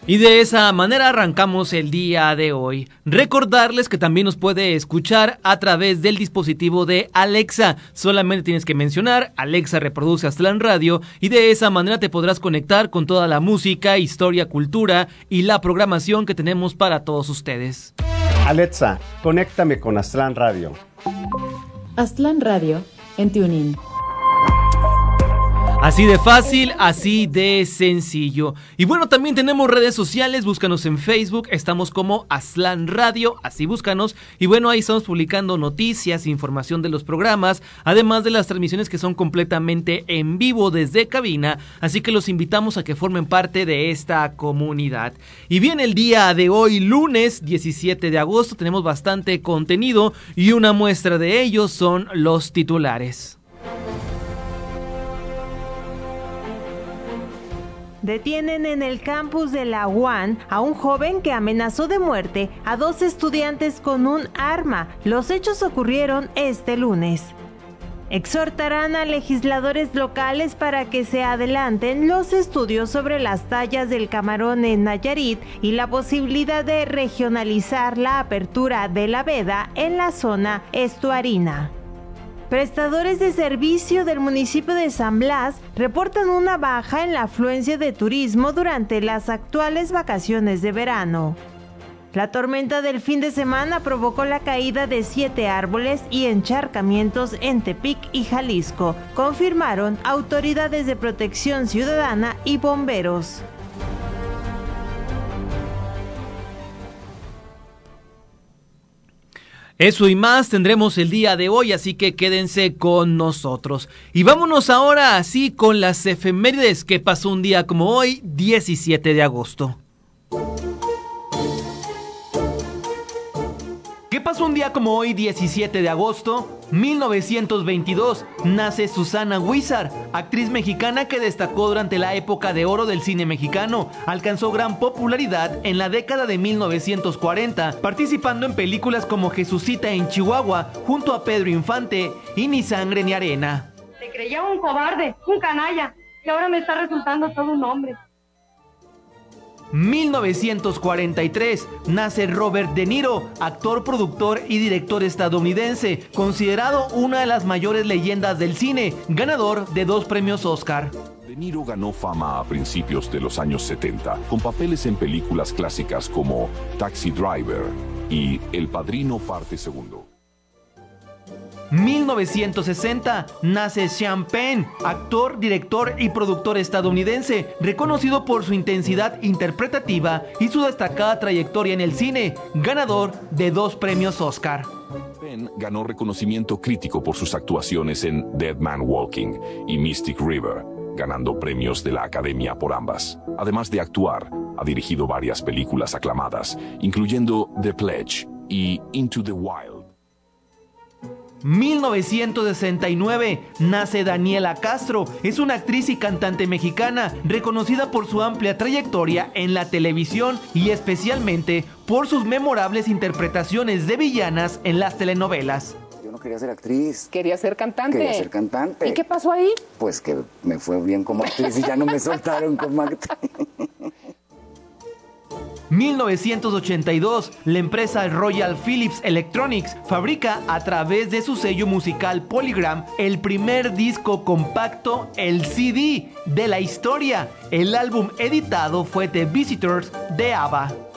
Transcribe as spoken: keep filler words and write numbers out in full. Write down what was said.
Y de esa manera arrancamos el día de hoy. Recordarles que también nos puede escuchar a través del dispositivo de Alexa. Solamente tienes que mencionar Alexa reproduce Aztlán Radio y de esa manera te podrás conectar con toda la música, historia, cultura y la programación que tenemos para todos ustedes. Alexa, conéctame con Aztlán Radio. Aztlán Radio en TuneIn. Así de fácil, así de sencillo. Y bueno, también tenemos redes sociales, búscanos en Facebook, estamos como Aztlán Radio, así búscanos. Y bueno, ahí estamos publicando noticias, información de los programas, además de las transmisiones que son completamente en vivo desde cabina. Así que los invitamos a que formen parte de esta comunidad. Y bien, el día de hoy, lunes diecisiete de agosto, tenemos bastante contenido y una muestra de ellos son los titulares. Detienen en el campus de la U A N a un joven que amenazó de muerte a dos estudiantes con un arma. Los hechos ocurrieron este lunes. Exhortarán a legisladores locales para que se adelanten los estudios sobre las tallas del camarón en Nayarit y la posibilidad de regionalizar la apertura de la veda en la zona estuarina. Prestadores de servicio del municipio de San Blas reportan una baja en la afluencia de turismo durante las actuales vacaciones de verano. La tormenta del fin de semana provocó la caída de siete árboles y encharcamientos en Tepic y Jalisco, confirmaron autoridades de protección ciudadana y bomberos. Eso y más tendremos el día de hoy, así que quédense con nosotros. Y vámonos ahora así con las efemérides que pasó un día como hoy, diecisiete de agosto. ¿Qué pasó un día como hoy, diecisiete de agosto? mil novecientos veintidós, nace Susana Huizar, actriz mexicana que destacó durante la época de oro del cine mexicano. Alcanzó gran popularidad en la década de mil novecientos cuarenta, participando en películas como Jesucita en Chihuahua, junto a Pedro Infante y Ni Sangre ni Arena. Te creía un cobarde, un canalla, y ahora me está resultando todo un hombre. mil novecientos cuarenta y tres, nace Robert De Niro, actor, productor y director estadounidense, considerado una de las mayores leyendas del cine, ganador de dos premios Oscar. De Niro ganó fama a principios de los años setenta, con papeles en películas clásicas como Taxi Driver y El Padrino Parte Segundo. mil novecientos sesenta, nace Sean Penn, actor, director y productor estadounidense, reconocido por su intensidad interpretativa y su destacada trayectoria en el cine, ganador de dos premios Oscar. Penn ganó reconocimiento crítico por sus actuaciones en Dead Man Walking y Mystic River, ganando premios de la Academia por ambas. Además de actuar, ha dirigido varias películas aclamadas, incluyendo The Pledge y Into the Wild. mil novecientos sesenta y nueve, nace Daniela Castro, es una actriz y cantante mexicana, reconocida por su amplia trayectoria en la televisión y especialmente por sus memorables interpretaciones de villanas en las telenovelas. Yo no quería ser actriz. Quería ser cantante. Quería ser cantante. ¿Y qué pasó ahí? Pues que me fue bien como actriz y ya no me soltaron como actriz. mil novecientos ochenta y dos, la empresa Royal Philips Electronics fabrica a través de su sello musical Polygram el primer disco compacto, el C D, de la historia. El álbum editado fue The Visitors de ABBA.